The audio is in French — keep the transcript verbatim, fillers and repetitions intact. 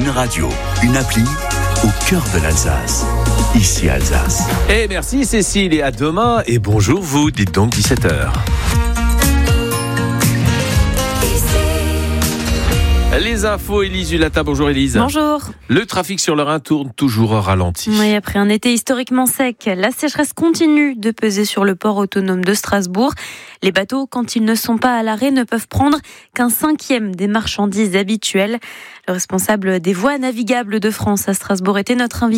Une radio, une appli au cœur de l'Alsace. Ici Alsace. Et merci Cécile et à demain. Et bonjour vous, dites donc dix-sept heures. Les infos, Élise Ulata. Bonjour Élise. Bonjour. Le trafic sur le Rhin tourne toujours au ralenti. Oui, après un été historiquement sec, la sécheresse continue de peser sur le port autonome de Strasbourg. Les bateaux, quand ils ne sont pas à l'arrêt, ne peuvent prendre qu'un cinquième des marchandises habituelles. Le responsable des voies navigables de France à Strasbourg était notre invité.